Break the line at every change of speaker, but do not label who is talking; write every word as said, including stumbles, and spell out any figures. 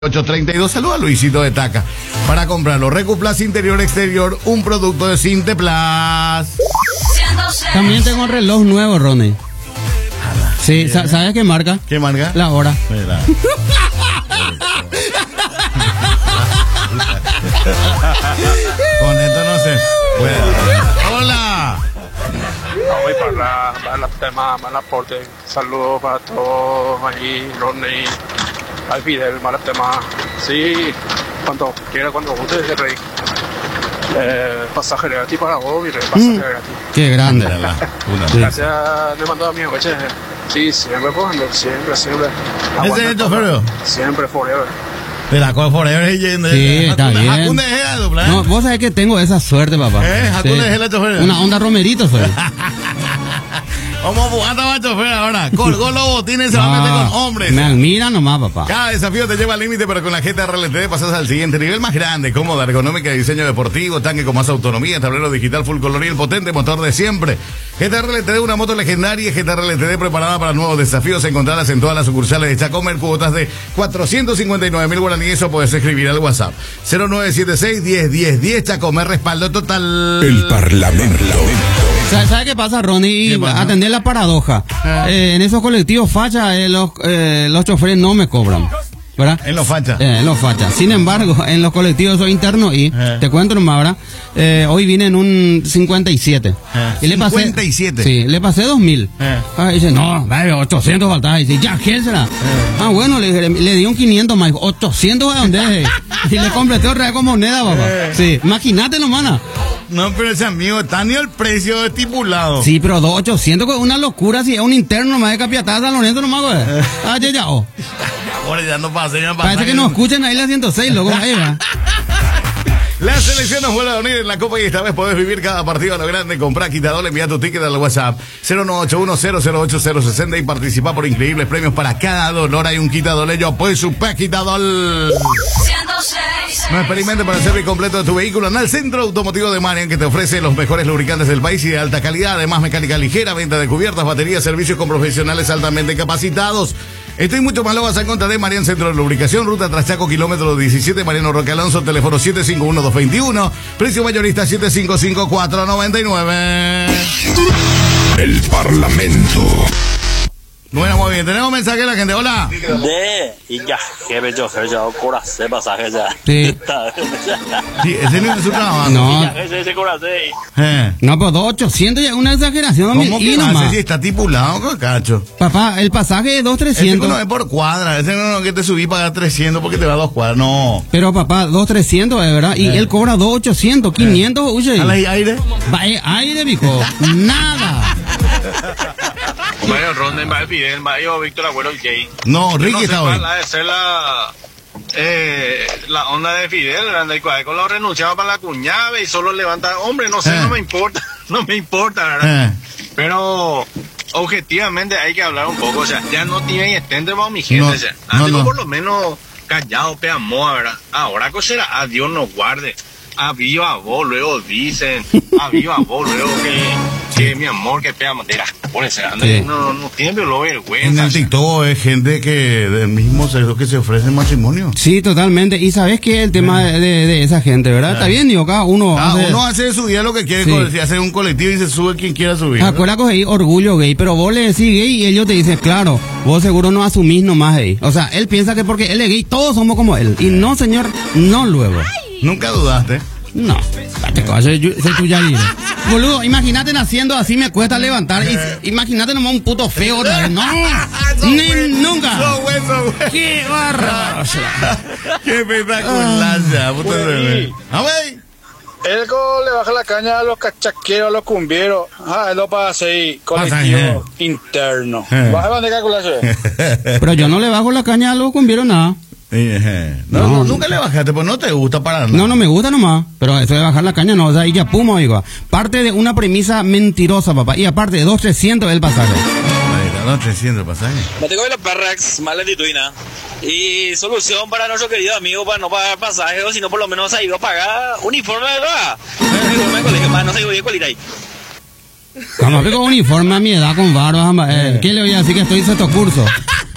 ocho treinta y dos, saluda a Luisito de Taca. Para comprarlo, Recuplas interior exterior, un producto de Sinteplas.
También tengo un reloj nuevo, Ronnie. Sí, ¿sabes qué marca?
¿Qué marca?
La hora.
Con esto no se puede. Hola.
Voy para la, para la tema, para el aporte. Saludos para todos ahí, Ronnie, al Fidel, para el tema. Sí, cuando quiera, cuando guste, ese rey. Eh, pasaje gratis para vos, mire, pasaje
Mm.
gratis.
Qué grande.
Gracias, le mando a mi coche. Sí, siempre, pues, siempre, siempre.
¿Ese es el chofer?
Siempre, forever.
De la Copa Forever yendo.
Sí, está bien.
Hakuna es la dupla.
No, vos sabés que tengo esa suerte, papá.
¿Eh? Hakuna es la chofer.
Una onda Romerito soy.
Vamos jugando a chofer ahora. Colgó los botines y se va a meter con hombres.
Me admira nomás, papá.
Cada desafío te lleva al límite, pero con la G T R L T D pasas al siguiente nivel más grande, cómoda, ergonómica, diseño deportivo, tanque con más autonomía, tablero digital full color y el potente motor de siempre. G T R L T D, una moto legendaria. G T R L T D preparada para nuevos desafíos. Encontrarlas en todas las sucursales de Chacomer, cuotas de cuatrocientos cincuenta y nueve mil guaraníes, o puedes escribir al WhatsApp cero nueve siete seis, diez, diez, diez. Chacomer, respaldo total.
El Parlamento.
¿Sabes sabe qué pasa, Ronnie?
¿Qué pasa?
Atender la paradoja. Eh, en esos colectivos facha, eh, los, eh, los choferes no me cobran. ¿Verdad?
En los fachas.
Eh, en los fachas. Sin embargo, en los colectivos soy interno y
Eh.
te cuento nomás, ¿verdad? Eh, hoy vine en un cincuenta y siete.
Eh.
Y le pasé,
cincuenta y siete.
Sí, le pasé dos mil.
Eh.
Ah, dice, no, vale, ochocientos faltaba. Dice, ya, ¿quién será? Ah, bueno, le, le, le di un quinientos más. ochocientos, ¿de dónde es? Y le completé otra vez con moneda, papá.
Eh.
Sí, imagínate nomás. ¿No?
No, pero ese amigo está ni el precio estipulado.
Sí, pero dos ochocientos es una locura. Si es un interno nomás de Capiatá, San Lorenzo nomás, güey. Ah, ya, ya, oh.
Ahora ya no pasa, ya no pasa.
Parece que nos escuchan ahí la ciento seis, loco, ahí va.
La selección nos vuelve a unir en la Copa y esta vez podés vivir cada partido a lo grande. Comprá quitador, envía tu ticket al WhatsApp cero nueve ocho uno, cero cero ocho, cero seis cero y participa por increíbles premios para cada dolor. Hay un quitador, yo pues super quitador. No experimente para el servicio completo de tu vehículo en el Centro Automotivo de Marian, que te ofrece los mejores lubricantes del país y de alta calidad. Además, mecánica ligera, venta de cubiertas, baterías, servicios con profesionales altamente capacitados. Esto y mucho más lo vas a encontrar en Marian Centro de Lubricación, ruta Traschaco, kilómetro diecisiete, Mariano Roque Alonso, teléfono siete cinco uno, dos dos uno, precio mayorista siete cinco cinco, cuatro nueve nueve.
El Parlamento.
Bueno, muy bien, tenemos mensaje de la gente, hola.
De y ya, que me yo, que yo corazón pasaje ya.
Sí.
Sí, ese no es su trabajo.
No.
Ya, ese ese corazón.
Eh.
No, pues dos ochocientos ya es una exageración.
¿Cómo
y
que no
nomás.
hace si está estipulado, cacho?
Papá, el pasaje es dos
Ese
trescientos.
no es por cuadra, ese no es que te subí para trescientos porque te va a dos cuadras, no.
Pero papá, dos trescientos, es verdad. Y
Eh.
él cobra dos ochocientos, quinientos, oye.
¿Al aire?
Va, eh, aire, mijo. Nada.
Mario Ronnie, Mario Fidel, Mario Víctor Abuelo Jay.
No,
Yo
Ricky
no sé
está hoy.
cuál ha de ser la, eh, la onda de Fidel, grande, y cual, con lo renunciaba para la cuñada y solo levanta, hombre, no sé,
Eh.
no me importa, no me importa, ¿verdad?
Eh.
Pero objetivamente hay que hablar un poco, o sea, ya no tienen estende para mi gente,
No,
o sea,
no,
antes
no.
por lo menos callado, peamoa, ¿verdad? Ahora cosa será, a Dios nos guarde, a viva vos, luego dicen, a viva vos, luego que, que mi amor, que pea madera, por eso,
Sí.
no, no tiene pero
En
vergüenza.
el TikTok es gente que del mismo sexo que se ofrece matrimonio.
Sí, totalmente. Y sabes que el tema de, de- de esa gente, ¿verdad? Está bien, digo, cada uno
Cada
hace...
uno hace de su día lo que quiere,
Sí.
con- si hace un colectivo y se sube quien quiera subir.
Acuérdate que hay orgullo gay, pero vos le decís gay y ellos te dicen, claro, vos seguro no asumís nomás gay. O sea, él piensa que porque él es gay, todos somos como él. Y no, señor, no luego.
Nunca dudaste.
No, date cosa, soy tuya libre. Boludo, imagínate naciendo así, me cuesta levantar. Y, imagínate nomás un puto feo otra vez. No, ni nunca.
So güey, so güey.
Qué bárbaro.
Qué espectacular, ya, puta de ver. A ver.
El gol le baja la caña a los cachaqueros, a los cumbieros. Ah, él lo pasa ahí, colectivo
Pasaje.
interno.
Eh.
¿Vas a de calcularse?
Pero yo no le bajo la caña a los cumbieros nada.
Eh, No,
No.
no, nunca le bajaste, pues no te gusta para nada.
No, no me gusta nomás. Pero eso de bajar la caña no, o sea, ahí ya puma, oiga. Parte de una premisa mentirosa, papá. Y aparte de dos trescientos el pasaje.
Ahí está, no, trescientos pasajes.
Me tengo que la perrax, más latituina. Y solución para nuestro querido amigo para no pagar pasajes, o si no, por lo menos ha ido a pagar uniforme de verdad. Uniforme de colegio, más no se iba a colita ahí.
Cuando con uniforme a mi edad con barbas, eh, ¿qué le voy a decir que estoy en sexto curso?